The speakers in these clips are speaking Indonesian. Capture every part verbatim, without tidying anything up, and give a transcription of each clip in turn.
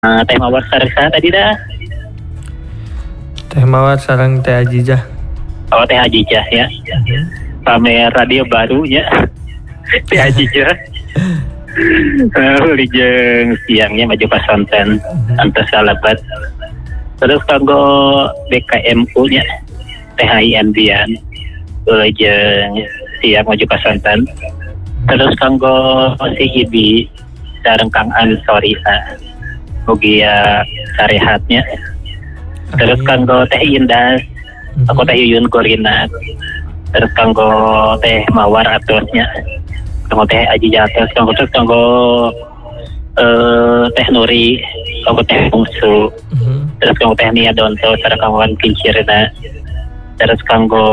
Uh, teh mawar sareng saha tadi dah? Teh mawar sareng teh Ajijah. Oh, teh Ajijah ya. Mm-hmm. Pamer radio barunya. Teh Ajijah. Uh, jeung siangnya maju pasonten mm-hmm. antos salabat. Terus kanggo B K M U-nya Teh H I N Bian. Ulah jeung siang maju pasonten. Terus kanggo si Ibi sareng Kang Ansori mugi ya sarehatnya. Terus kanggo Teh Indah, mm-hmm. aku Teh Yuyun Gorina. Terus kanggo Teh Mawar atosnya, kanggo Teh Ajijah atos, kanggo terus kanggo uh, Teh Nuri, kanggo Teh Bungsu. Mm-hmm. Terus kanggo Teh Nia Donto sareng kawan kincirna. Terus kanggo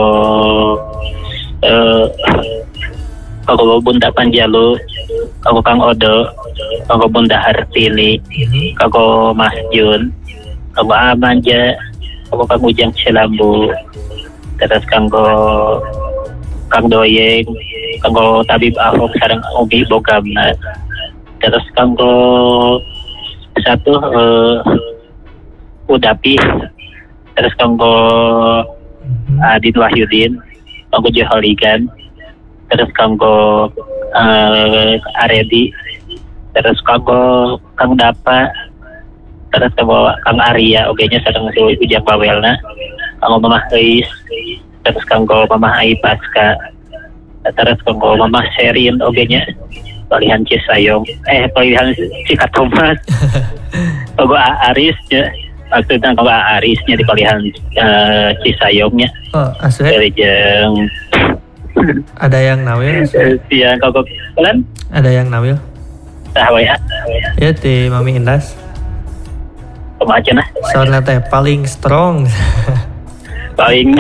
uh, kanggo Bunda Panjalu, kanggo Kang Odo, kanggo Bunda Hartini, kanggo Mas Jun, kanggo Amanja, kanggo Kang Ujang Cilambu, terus kanggo Kang Doyeng, kanggo Tabib Ahok sareng Ubi Bogamna, terus kanggo satu uh, Udapi, terus kanggo Adin Wahyudin, kanggo Joholigan, terus kanggo uh, Aredi, terus kanggo Kang Dapa, terus kanggo Kang Arya ogenya sareng si Ujang Bawelna, kanggo Mamah Eis, terus kanggo Mamah Ai Paska, terus kanggo Mamah Serin ogenya palihan Cisayong, eh palihan Cika Thomas, kanggo Aris ya, maksudnya kanggo Arisnya di palihan uh, Cisayongnya. Oh, asli. Jeung ada yang nawil? Iya, kagok kan? Ada yang nawil? Tah we ya. Ya ti Mami Indas. Kumaha cenah? Soalnya teh paling strong. Paling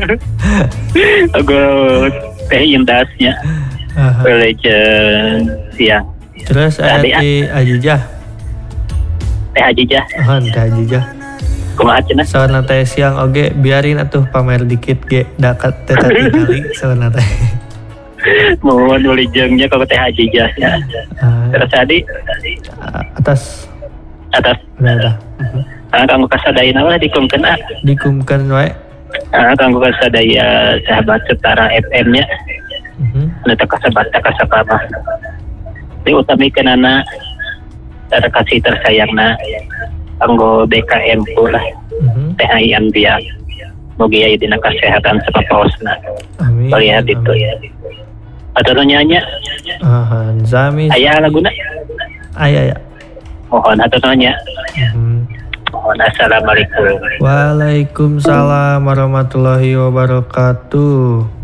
aku Teh Indasnya. Boleh jeung siang. Terus ada ti Ajijah. Teh Ajijah. Oh, Teh Ajijah. Kumaha cenah? Soalnya teh siang oge biarin atuh pamer dikit ge dakat teh tadi kali soalnya teh. Mohon boleh jengnya kagok Teh Ajijah ya. Uh, Terus tadi atas atas. Udah udah. Ah, kanggo kasadayana lah dikumkeun ah. Dikumkeun wae. Ah, kanggo kasadaya sahabat setara F M-nya. Heeh. Anu teh kasabat kasapama. Diutamikeun anak tara kasih tersayangna kanggo B K M U lah. Mm-hmm. Teh H I N Bian. Mugi aya dina kasehatan sapapaosna. Amin. Lihat itu ya. Atau nyanyi? Ah, Zami. Aya laguna? Aya ya. Mohon atuh nanya. Mm-hmm. Mohon assalamualaikum. Waalaikumsalam warahmatullahi wabarakatuh.